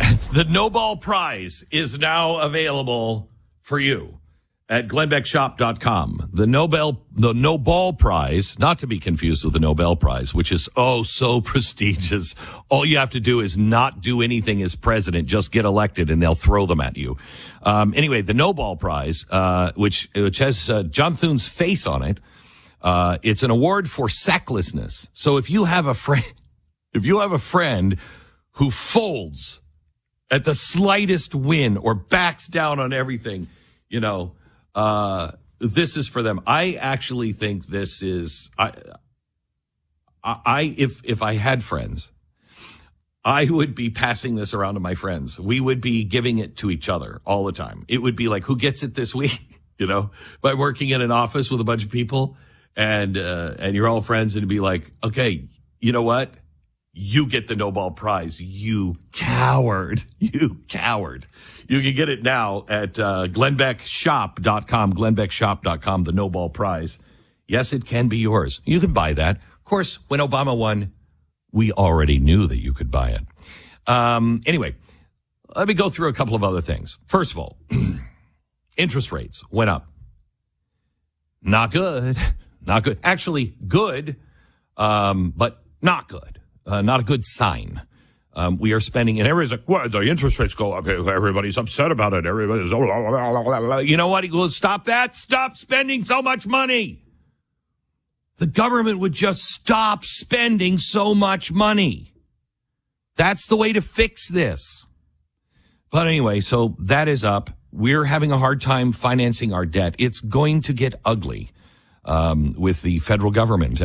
The Nobel Prize is now available for you at GlennBeckShop.com. The Nobel Prize, not to be confused with the Nobel Prize, which is, so prestigious. All you have to do is not do anything as president, just get elected and they'll throw them at you. Anyway, the Nobel Prize, which has John Thune's face on it, it's an award for sacklessness. So if you have a friend who folds at the slightest win or backs down on everything, this is for them. I actually think this is, if I had friends, I would be passing this around to my friends. We would be giving it to each other all the time. It would be like, who gets it this week? By working in an office with a bunch of people and you're all friends, and it'd be like, okay, you know what? You get the Nobel Prize, you coward. You coward. You can get it now at GlennBeckShop.com, GlennBeckShop.com, the Nobel Prize. Yes, it can be yours. You can buy that. Of course, when Obama won, we already knew that you could buy it. Anyway, let me go through a couple of other things. First of all, interest rates went up. Not good. Not good. Actually, good, but not good. Not a good sign. We are spending, and everybody's like, what? The interest rates go up. Everybody's upset about it. Everybody's, you know what? He goes, stop that. Stop spending so much money. The government would just stop spending so much money. That's the way to fix this. But anyway, so that is up. We're having a hard time financing our debt. It's going to get ugly with the federal government.